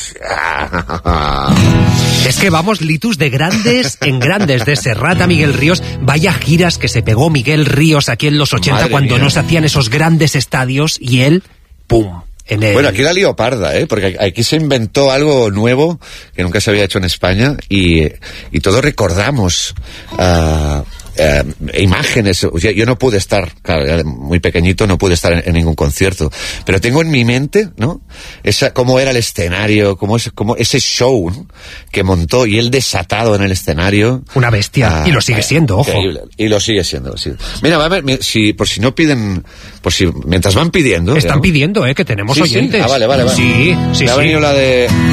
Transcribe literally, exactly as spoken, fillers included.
Es que vamos, Litus, de grandes en grandes, de Serrat a Miguel Ríos. Vaya giras que se pegó Miguel Ríos aquí en los ochenta, Madre cuando mía. No se hacían esos grandes estadios, y él, ¡pum! En el... Bueno, aquí la lío parda, ¿eh? Porque aquí se inventó algo nuevo que nunca se había hecho en España, y, y todos recordamos uh, uh, imágenes. O sea, yo no pude estar, claro, muy pequeñito, no pude estar en, en ningún concierto, pero tengo en mi mente, ¿no? Esa, cómo era el escenario, cómo, es, cómo ese show, ¿no? Que montó, y él desatado en el escenario. Una bestia, uh, y lo sigue siendo, ojo. Increíble. Y lo sigue siendo, sí. Mira, va a ver, si, por si no piden, por si, mientras van pidiendo. Están ¿no? pidiendo, eh, que tenemos sí, oyentes. Sí. Ah, vale, vale, vale. Sí, sí, Me sí. ha venido la de...